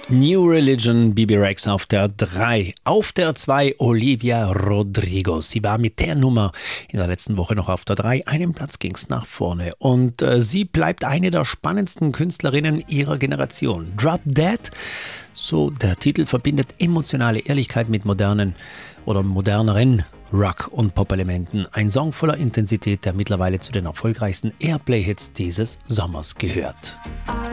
New Religion, Bebe Rexha auf der 3. Auf der 2 Olivia Rodrigo. Sie war mit der Nummer in der letzten Woche noch auf der 3. Einen Platz ging's nach vorne. Und sie bleibt eine der spannendsten Künstlerinnen ihrer Generation. Drop Dead, so der Titel, verbindet emotionale Ehrlichkeit mit moderneren Rock- und Pop-Elementen. Ein Song voller Intensität, der mittlerweile zu den erfolgreichsten Airplay-Hits dieses Sommers gehört.